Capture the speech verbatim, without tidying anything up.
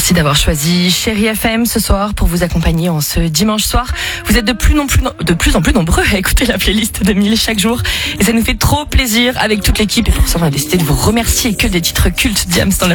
Merci d'avoir choisi Chérie F M ce soir pour vous accompagner en ce dimanche soir. Vous êtes de plus, non plus, de plus en plus nombreux à écouter la playlist de Mille chaque jour. Et ça nous fait trop plaisir avec toute l'équipe. Et pour ça, on a décidé de vous remercier. Que des titres cultes Diams dans la